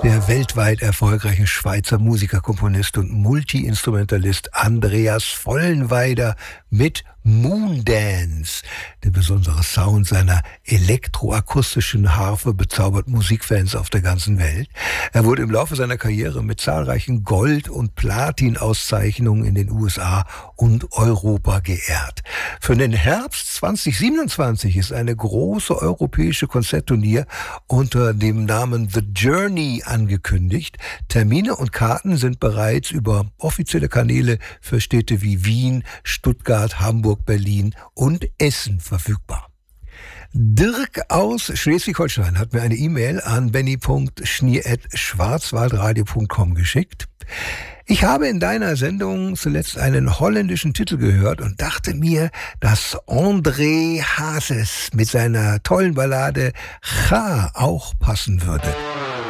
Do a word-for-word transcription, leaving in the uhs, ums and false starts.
der weltweit erfolgreiche Schweizer Musiker, Komponist und Multi-Instrumentalist Andreas Vollenweider mit Moondance. Der besondere Sound seiner elektroakustischen Harfe bezaubert Musikfans auf der ganzen Welt. Er wurde im Laufe seiner Karriere mit zahlreichen Gold- und Platin-Auszeichnungen in den U S A und Europa geehrt. Für den Herbst zwanzig siebenundzwanzig ist eine große europäische Konzertturnier unter dem Namen The Journey angekündigt. Termine und Karten sind bereits über offizielle Kanäle für Städte wie Wien, Stuttgart, Hamburg, Berlin und Essen verfügbar. Dirk aus Schleswig-Holstein hat mir eine E-Mail an benny punkt schnier at schwarzwaldradio punkt com geschickt. Ich habe in deiner Sendung zuletzt einen holländischen Titel gehört und dachte mir, dass André Hazes mit seiner tollen Ballade Ga auch passen würde.